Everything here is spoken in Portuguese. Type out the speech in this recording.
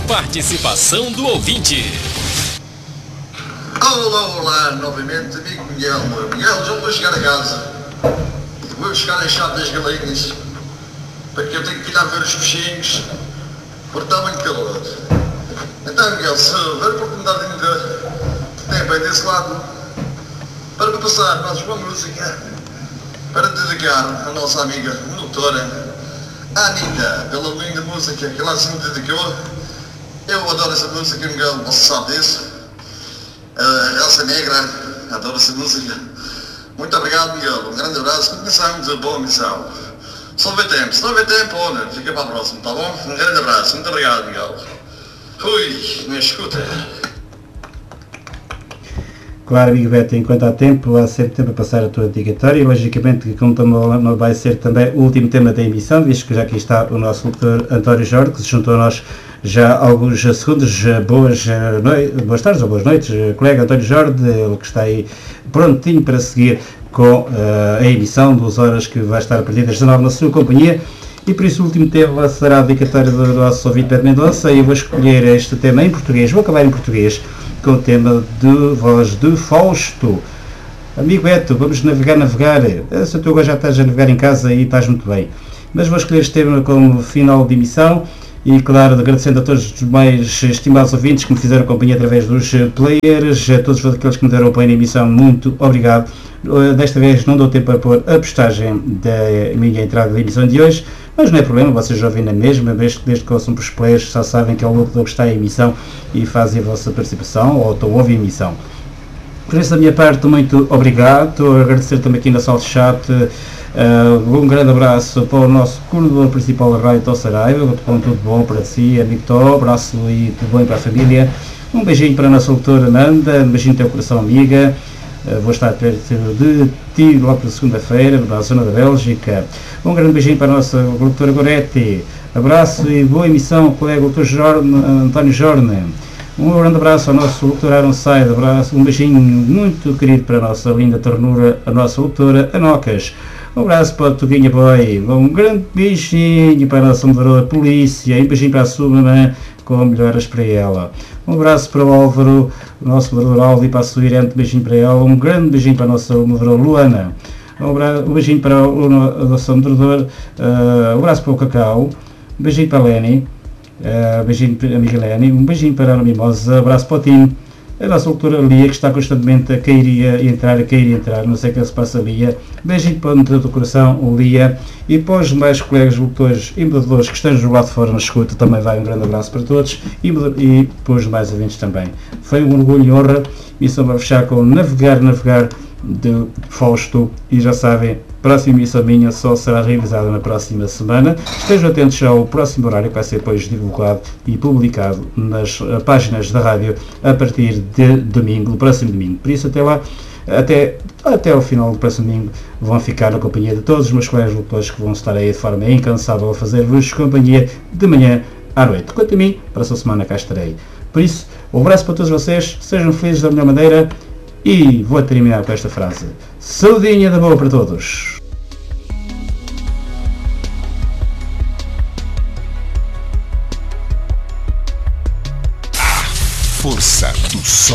Participação do ouvinte. Olá, novamente, amigo Miguel. Miguel, já vou chegar a casa. Vou buscar a chave das galinhas, porque eu tenho que ir lá ver os peixinhos, porque está muito calor. Então, Miguel, se houver oportunidade de tempo aí desse lado, para me passar mais uma música, para dedicar a nossa amiga doutora Anitta, pela linda música que ela se me dedicou. Eu adoro essa música, Miguel, você sabe disso. Elsa Negra, adoro essa música. Muito obrigado, Miguel. Um grande abraço, continuação de boa missão. Se não houver tempo, olha, fica para a próxima, tá bom? Um grande abraço, muito obrigado, Miguel. Fui, me escuta. Claro, amigo Beto, enquanto há tempo, há sempre tempo a passar a tua dedicatória e, logicamente, que como não vai ser também o último tema da emissão, visto que já aqui está o nosso locutor António Jorge, que se juntou a nós já há alguns segundos. Boas tardes ou boas noites, colega António Jorge, ele que está aí prontinho para seguir com a emissão, 2 horas que vai estar a partir das 19 na sua companhia. E por isso o último tema será a dedicatória do nosso ouvinte Pedro Mendonça, e eu vou escolher este tema em português, vou acabar em português, com o tema de voz de Fausto. Amigo Beto, vamos navegar. Se tu agora já estás a navegar em casa e estás muito bem. Mas vou escolher este tema como final de emissão e, claro, agradecendo a todos os mais estimados ouvintes que me fizeram companhia através dos players, a todos aqueles que me deram apoio na emissão, muito obrigado. Desta vez não deu tempo para pôr a postagem da minha entrada da emissão de hoje, mas não é problema, vocês já ouvem na mesma, desde que ouçam para os players, já sabem que é o locutor que está em emissão e fazem a vossa participação ou estão a ouvir a emissão. Por isso, da minha parte, muito obrigado. Estou a agradecer também aqui na sala de chat. Um grande abraço para o nosso coordenador principal da Rádio Tó Saraiva, com tudo bom para si, amigo Tó, abraço e tudo bom para a família. Um beijinho para a nossa doutora Nanda, um beijinho no teu coração, amiga. Vou estar perto de ti logo na segunda-feira, na zona da Bélgica. Um grande beijinho para a nossa doutora Goretti. Abraço e boa emissão, colega doutor António Jorne. Um grande abraço ao nosso doutor Aaron Said. Um beijinho muito querido para a nossa linda ternura, a nossa doutora Anocas. Um abraço para a Tuguinha Boy. Um grande beijinho para a nossa moderadora de polícia. E um beijinho para a sua mamãe, com melhoras para ela. Um abraço para o Álvaro, o nosso moderador Álvaro, e para a sua Irene, um beijinho para ela. Um grande beijinho para a nossa moderadora Luana. Um beijinho para o nosso moderador. Um abraço para o Cacau. Um beijinho para a Leni. Um beijinho para a amiga Leni. Um beijinho para a Ana Mimosa. Um abraço para o Tim. A nossa doutora Lia, que está constantemente a cair e entrar, não sei o que se passa, Lia. Beijinho para o do coração, o Lia. E para os mais colegas locutores e moderadores que estejam do lado de fora na escuta, também vai um grande abraço para todos. E para os demais ouvintes também. Foi um orgulho e honra. Missão vai fechar com Navegar de Fausto. E já sabem, a próxima missão minha só será realizada na próxima semana. Estejam atentos ao próximo horário, que vai ser depois divulgado e publicado nas páginas da rádio a partir de domingo, do próximo domingo. Por isso, até lá, até ao final do próximo domingo, vão ficar na companhia de todos os meus colegas locutores que vão estar aí de forma incansável a fazer-vos companhia de manhã à noite. Quanto a mim, para essa semana cá estarei. Por isso, um abraço para todos vocês, sejam felizes da melhor maneira. E vou terminar com esta frase. Saudinha da boa para todos. Força do Sol.